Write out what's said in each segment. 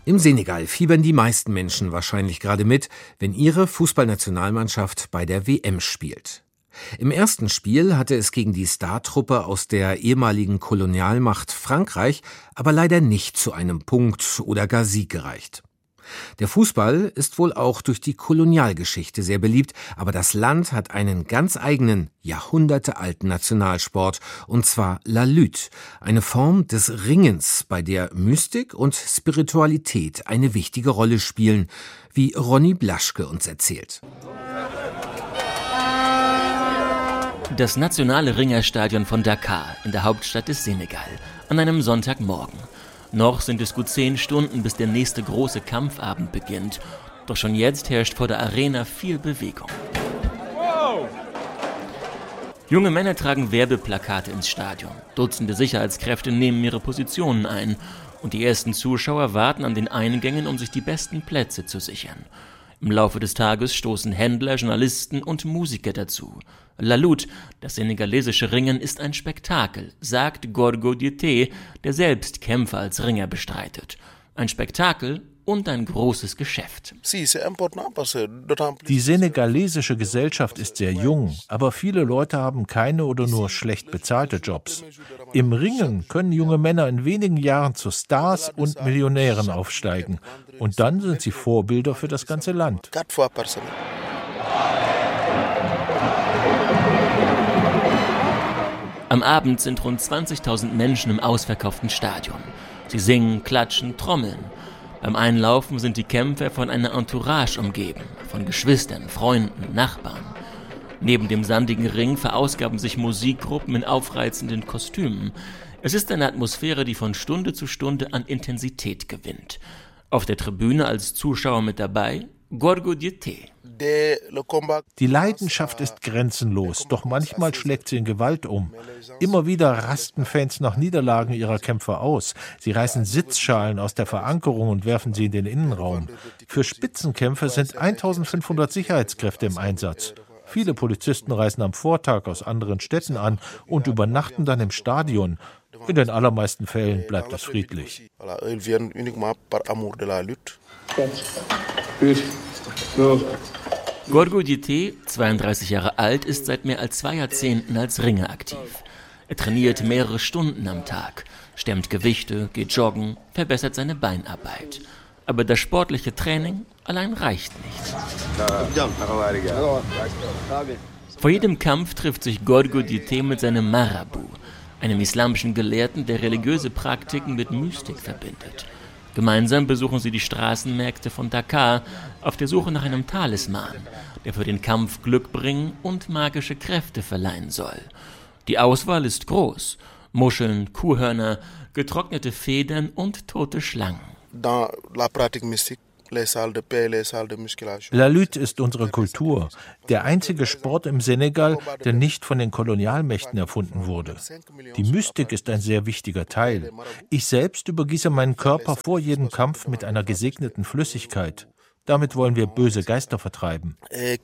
Im Senegal fiebern die meisten Menschen wahrscheinlich gerade mit, wenn ihre Fußballnationalmannschaft bei der WM spielt. Im ersten Spiel hatte es gegen die Startruppe aus der ehemaligen Kolonialmacht Frankreich aber leider nicht zu einem Punkt oder gar Sieg gereicht. Der Fußball ist wohl auch durch die Kolonialgeschichte sehr beliebt, aber das Land hat einen ganz eigenen, jahrhundertealten Nationalsport, und zwar La Lutte, eine Form des Ringens, bei der Mystik und Spiritualität eine wichtige Rolle spielen, wie Ronny Blaschke uns erzählt. Das nationale Ringerstadion von Dakar in der Hauptstadt des Senegal an einem Sonntagmorgen. Noch sind es gut 10 Stunden, bis der nächste große Kampfabend beginnt. Doch schon jetzt herrscht vor der Arena viel Bewegung. Wow. Junge Männer tragen Werbeplakate ins Stadion. Dutzende Sicherheitskräfte nehmen ihre Positionen ein. Und die ersten Zuschauer warten an den Eingängen, um sich die besten Plätze zu sichern. Im Laufe des Tages stoßen Händler, Journalisten und Musiker dazu. La Lutte, das senegalesische Ringen, ist ein Spektakel, sagt Gorgo Diété, der selbst Kämpfe als Ringer bestreitet. Ein Spektakel und ein großes Geschäft. Die senegalesische Gesellschaft ist sehr jung, aber viele Leute haben keine oder nur schlecht bezahlte Jobs. Im Ringen können junge Männer in wenigen Jahren zu Stars und Millionären aufsteigen. Und dann sind sie Vorbilder für das ganze Land. Am Abend sind rund 20.000 Menschen im ausverkauften Stadion. Sie singen, klatschen, trommeln. Beim Einlaufen sind die Kämpfer von einer Entourage umgeben, von Geschwistern, Freunden, Nachbarn. Neben dem sandigen Ring verausgaben sich Musikgruppen in aufreizenden Kostümen. Es ist eine Atmosphäre, die von Stunde zu Stunde an Intensität gewinnt. Auf der Tribüne als Zuschauer mit dabei Gorgo Diété. Die Leidenschaft ist grenzenlos, doch manchmal schlägt sie in Gewalt um. Immer wieder rasten Fans nach Niederlagen ihrer Kämpfer aus. Sie reißen Sitzschalen aus der Verankerung und werfen sie in den Innenraum. Für Spitzenkämpfer sind 1500 Sicherheitskräfte im Einsatz. Viele Polizisten reisen am Vortag aus anderen Städten an und übernachten dann im Stadion. In den allermeisten Fällen bleibt es friedlich. Gorgo Diété, 32 Jahre alt, ist seit mehr als 2 Jahrzehnten als Ringer aktiv. Er trainiert mehrere Stunden am Tag, stemmt Gewichte, geht joggen, verbessert seine Beinarbeit. Aber das sportliche Training allein reicht nicht. Vor jedem Kampf trifft sich Gorgo Diété mit seinem Marabu, einem islamischen Gelehrten, der religiöse Praktiken mit Mystik verbindet. Gemeinsam besuchen sie die Straßenmärkte von Dakar auf der Suche nach einem Talisman, der für den Kampf Glück bringen und magische Kräfte verleihen soll. Die Auswahl ist groß: Muscheln, Kuhhörner, getrocknete Federn und tote Schlangen. La Lutte ist unsere Kultur, der einzige Sport im Senegal, der nicht von den Kolonialmächten erfunden wurde. Die Mystik ist ein sehr wichtiger Teil. Ich selbst übergieße meinen Körper vor jedem Kampf mit einer gesegneten Flüssigkeit. Damit wollen wir böse Geister vertreiben.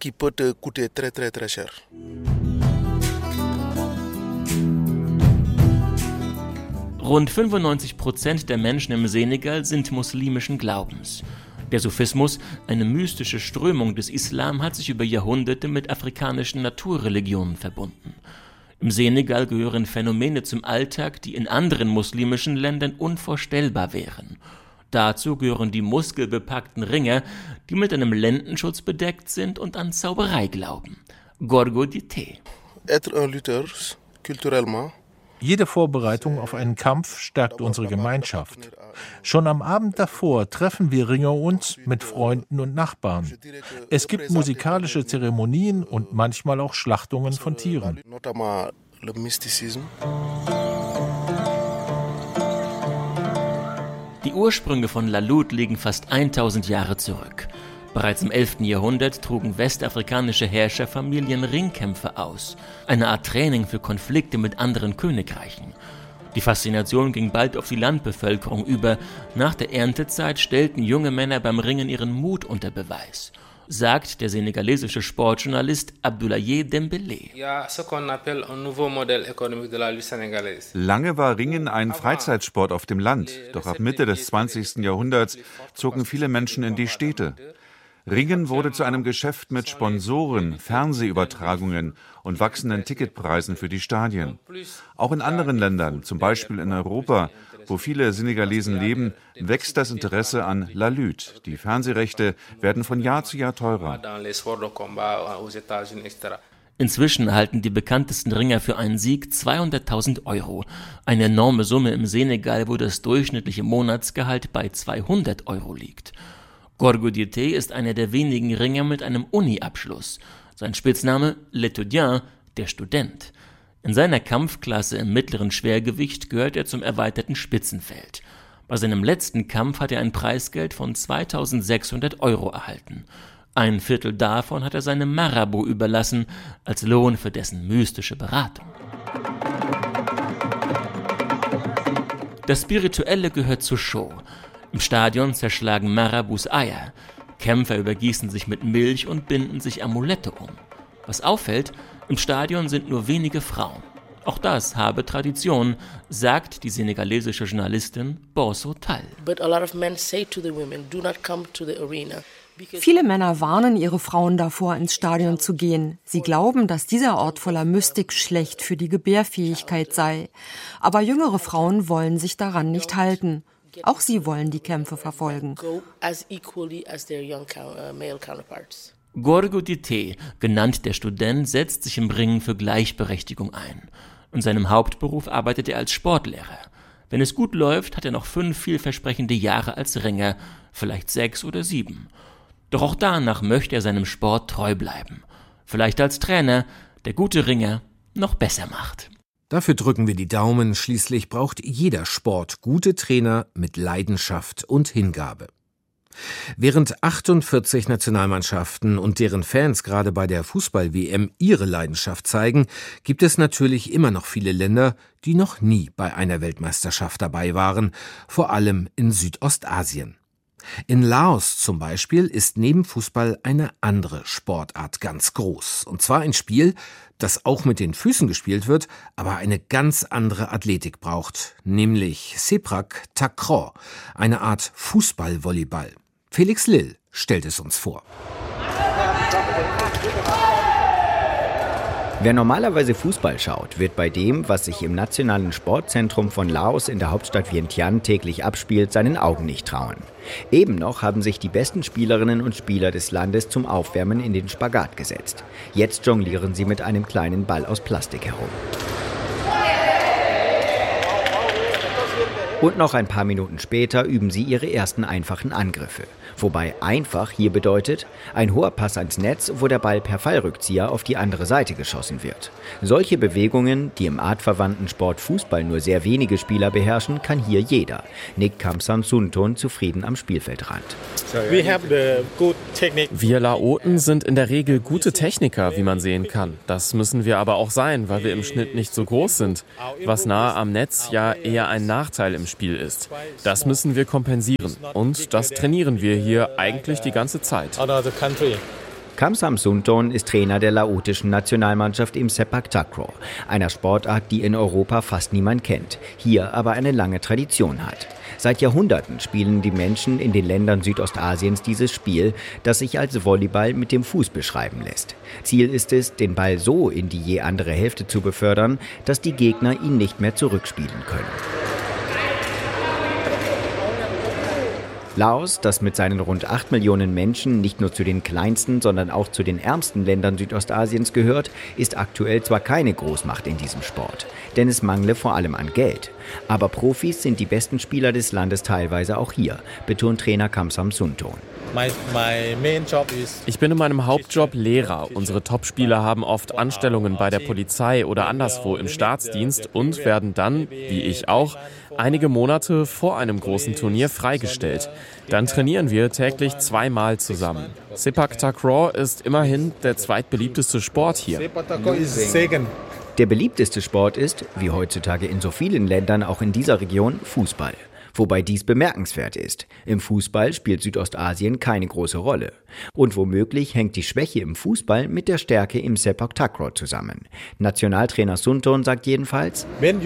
Rund 95% der Menschen im Senegal sind muslimischen Glaubens. Der Sufismus, eine mystische Strömung des Islam, hat sich über Jahrhunderte mit afrikanischen Naturreligionen verbunden. Im Senegal gehören Phänomene zum Alltag, die in anderen muslimischen Ländern unvorstellbar wären. Dazu gehören die muskelbepackten Ringer, die mit einem Lendenschutz bedeckt sind und an Zauberei glauben. Gorgo Diété. Jede Vorbereitung auf einen Kampf stärkt unsere Gemeinschaft. Schon am Abend davor treffen wir Ringer uns mit Freunden und Nachbarn. Es gibt musikalische Zeremonien und manchmal auch Schlachtungen von Tieren. Die Ursprünge von La Lutte liegen fast 1000 Jahre zurück. Bereits im 11. Jahrhundert trugen westafrikanische Herrscherfamilien Ringkämpfe aus, eine Art Training für Konflikte mit anderen Königreichen. Die Faszination ging bald auf die Landbevölkerung über. Nach der Erntezeit stellten junge Männer beim Ringen ihren Mut unter Beweis. sagt der senegalesische Sportjournalist Abdoulaye Dembélé. Lange war Ringen ein Freizeitsport auf dem Land, doch ab Mitte des 20. Jahrhunderts zogen viele Menschen in die Städte. Ringen wurde zu einem Geschäft mit Sponsoren, Fernsehübertragungen und wachsenden Ticketpreisen für die Stadien. Auch in anderen Ländern, zum Beispiel in Europa, wo viele Senegalesen leben, wächst das Interesse an La Lutte. Die Fernsehrechte werden von Jahr zu Jahr teurer. Inzwischen erhalten die bekanntesten Ringer für einen Sieg 200.000 €. Eine enorme Summe im Senegal, wo das durchschnittliche Monatsgehalt bei 200 € liegt. Gorgui Diété ist einer der wenigen Ringer mit einem Uni-Abschluss. Sein Spitzname L'Étudiant, der Student. In seiner Kampfklasse im mittleren Schwergewicht gehört er zum erweiterten Spitzenfeld. Bei seinem letzten Kampf hat er ein Preisgeld von 2.600 € erhalten. Ein Viertel davon hat er seinem Marabout überlassen, als Lohn für dessen mystische Beratung. Das Spirituelle gehört zur Show. Im Stadion zerschlagen Marabouts Eier. Kämpfer übergießen sich mit Milch und binden sich Amulette um. Was auffällt, im Stadion sind nur wenige Frauen. Auch das habe Tradition, sagt die senegalesische Journalistin Borso Tal. Viele Männer warnen ihre Frauen davor, ins Stadion zu gehen. Sie glauben, dass dieser Ort voller Mystik schlecht für die Gebärfähigkeit sei. Aber jüngere Frauen wollen sich daran nicht halten. Auch sie wollen die Kämpfe verfolgen. Gorgui Diété, genannt der Student, setzt sich im Ringen für Gleichberechtigung ein. In seinem Hauptberuf arbeitet er als Sportlehrer. Wenn es gut läuft, hat er noch 5 vielversprechende Jahre als Ringer, vielleicht 6 oder 7. Doch auch danach möchte er seinem Sport treu bleiben. Vielleicht als Trainer, der gute Ringer noch besser macht. Dafür drücken wir die Daumen, schließlich braucht jeder Sport gute Trainer mit Leidenschaft und Hingabe. Während 48 Nationalmannschaften und deren Fans gerade bei der Fußball-WM ihre Leidenschaft zeigen, gibt es natürlich immer noch viele Länder, die noch nie bei einer Weltmeisterschaft dabei waren, vor allem in Südostasien. In Laos zum Beispiel ist neben Fußball eine andere Sportart ganz groß. Und zwar ein Spiel, das auch mit den Füßen gespielt wird, aber eine ganz andere Athletik braucht, nämlich Sepak Takraw, eine Art Fußball-Volleyball. Felix Lill stellt es uns vor. Wer normalerweise Fußball schaut, wird bei dem, was sich im Nationalen Sportzentrum von Laos in der Hauptstadt Vientiane täglich abspielt, seinen Augen nicht trauen. Eben noch haben sich die besten Spielerinnen und Spieler des Landes zum Aufwärmen in den Spagat gesetzt. Jetzt jonglieren sie mit einem kleinen Ball aus Plastik herum. Und noch ein paar Minuten später üben sie ihre ersten einfachen Angriffe. Wobei einfach hier bedeutet, ein hoher Pass ans Netz, wo der Ball per Fallrückzieher auf die andere Seite geschossen wird. Solche Bewegungen, die im artverwandten Sport Fußball nur sehr wenige Spieler beherrschen, kann hier jeder, nickt Kamsam Sunton zufrieden am Spielfeldrand. Wir Laoten sind in der Regel gute Techniker, wie man sehen kann. Das müssen wir aber auch sein, weil wir im Schnitt nicht so groß sind, was nahe am Netz ja eher ein Nachteil im Spiel ist. Das müssen wir kompensieren und das trainieren wir hier eigentlich die ganze Zeit. Kamsam Sunton ist Trainer der laotischen Nationalmannschaft im Sepak Takraw, einer Sportart, die in Europa fast niemand kennt, hier aber eine lange Tradition hat. Seit Jahrhunderten spielen die Menschen in den Ländern Südostasiens dieses Spiel, das sich als Volleyball mit dem Fuß beschreiben lässt. Ziel ist es, den Ball so in die je andere Hälfte zu befördern, dass die Gegner ihn nicht mehr zurückspielen können. Laos, das mit seinen rund 8 Millionen Menschen nicht nur zu den kleinsten, sondern auch zu den ärmsten Ländern Südostasiens gehört, ist aktuell zwar keine Großmacht in diesem Sport, denn es mangle vor allem an Geld. Aber Profis sind die besten Spieler des Landes teilweise auch hier, betont Trainer Kamsam Sunton. Ich bin in meinem Hauptjob Lehrer. Unsere Topspieler haben oft Anstellungen bei der Polizei oder anderswo im Staatsdienst und werden dann, wie ich auch, einige Monate vor einem großen Turnier freigestellt. Dann trainieren wir täglich 2-mal zusammen. Sepak Takraw ist immerhin der zweitbeliebteste Sport hier. Der beliebteste Sport ist, wie heutzutage in so vielen Ländern auch in dieser Region, Fußball. Wobei dies bemerkenswert ist. Im Fußball spielt Südostasien keine große Rolle. Und womöglich hängt die Schwäche im Fußball mit der Stärke im Sepak Takraw zusammen. Nationaltrainer Sunton sagt jedenfalls: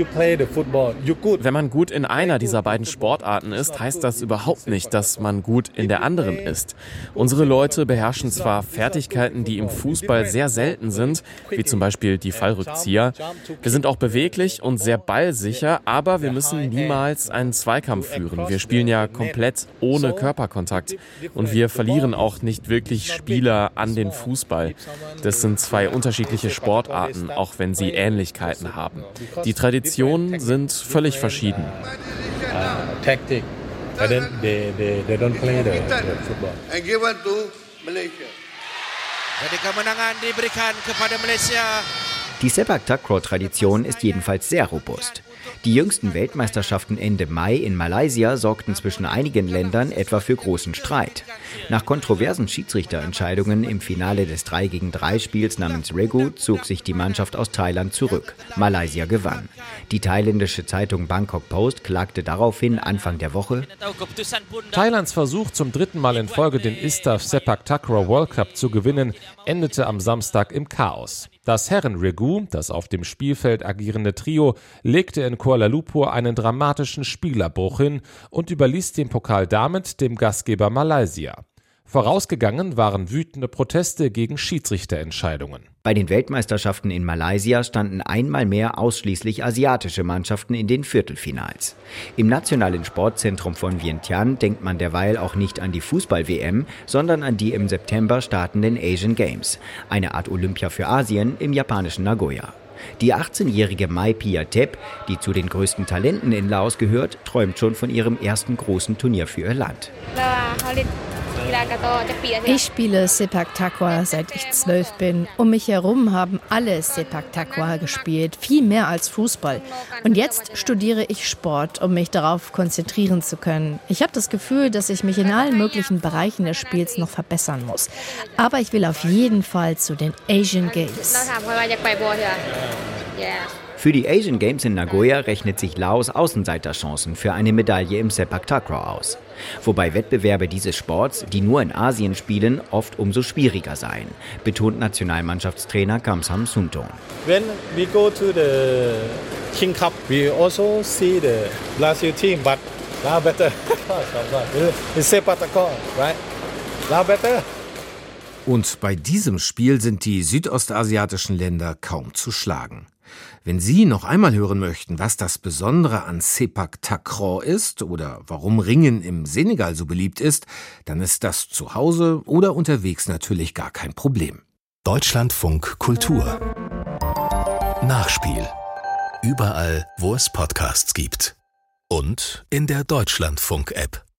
Wenn man gut in einer dieser beiden Sportarten ist, heißt das überhaupt nicht, dass man gut in der anderen ist. Unsere Leute beherrschen zwar Fertigkeiten, die im Fußball sehr selten sind, wie zum Beispiel die Fallrückzieher. Wir sind auch beweglich und sehr ballsicher, aber wir müssen niemals einen Zweikampf führen. Wir spielen ja komplett ohne Körperkontakt und wir verlieren auch nicht wirklich Spieler an den Fußball. Das sind zwei unterschiedliche Sportarten, auch wenn sie Ähnlichkeiten haben. Die Traditionen sind völlig verschieden. Taktik. And then they don't play the football. And given to Malaysia. Jadi kemenangan diberikan kepada Malaysia. Die Sepak Takraw-Tradition ist jedenfalls sehr robust. Die jüngsten Weltmeisterschaften Ende Mai in Malaysia sorgten zwischen einigen Ländern etwa für großen Streit. Nach kontroversen Schiedsrichterentscheidungen im Finale des 3-gegen-3-Spiels namens Regu zog sich die Mannschaft aus Thailand zurück. Malaysia gewann. Die thailändische Zeitung Bangkok Post klagte daraufhin Anfang der Woche: Thailands Versuch, zum 3. Mal in Folge den ISTAF Sepak Takraw World Cup zu gewinnen, endete am Samstag im Chaos. Das Herren-Regu, das auf dem Spielfeld agierende Trio, legte in Kuala Lumpur einen dramatischen Spielerbruch hin und überließ den Pokal damit dem Gastgeber Malaysia. Vorausgegangen waren wütende Proteste gegen Schiedsrichterentscheidungen. Bei den Weltmeisterschaften in Malaysia standen einmal mehr ausschließlich asiatische Mannschaften in den Viertelfinals. Im nationalen Sportzentrum von Vientiane denkt man derweil auch nicht an die Fußball-WM, sondern an die im September startenden Asian Games, eine Art Olympia für Asien im japanischen Nagoya. Die 18-jährige Mai Piatep, die zu den größten Talenten in Laos gehört, träumt schon von ihrem ersten großen Turnier für ihr Land. Ich spiele Sepak Takraw, seit ich 12 bin. Um mich herum haben alle Sepak Takraw gespielt, viel mehr als Fußball. Und jetzt studiere ich Sport, um mich darauf konzentrieren zu können. Ich habe das Gefühl, dass ich mich in allen möglichen Bereichen des Spiels noch verbessern muss. Aber ich will auf jeden Fall zu den Asian Games. Für die Asian Games in Nagoya rechnet sich Laos Außenseiterchancen für eine Medaille im Sepak Takraw aus. Wobei Wettbewerbe dieses Sports, die nur in Asien spielen, oft umso schwieriger seien, betont Nationalmannschaftstrainer Kamsam Sunton. When we go to the King Cup, we also see the Brazil team, but now better. It's Sepak Takraw, right? Now better. Und bei diesem Spiel sind die südostasiatischen Länder kaum zu schlagen. Wenn Sie noch einmal hören möchten, was das Besondere an Sepak Takraw ist oder warum Ringen im Senegal so beliebt ist, dann ist das zu Hause oder unterwegs natürlich gar kein Problem. Deutschlandfunk Kultur. Nachspiel. Überall, wo es Podcasts gibt. Und in der Deutschlandfunk-App.